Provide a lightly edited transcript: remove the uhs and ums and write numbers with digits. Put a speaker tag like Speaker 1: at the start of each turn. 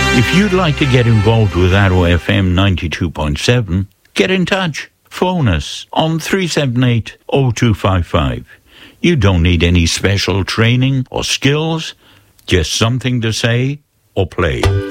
Speaker 1: If you'd like to get involved with Arrow FM 92.7, get in touch. Phone us on 378-0255. You don't need any special training or skills, just something to say or play.